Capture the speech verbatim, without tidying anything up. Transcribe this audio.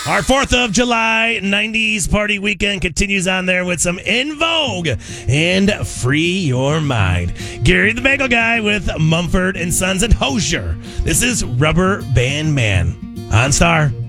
Our fourth of July nineties party weekend continues on there with some En Vogue and Free Your Mind. Gary the Bagel Guy with Mumford and Sons and Hosier. This is Rubber Band Man on Star.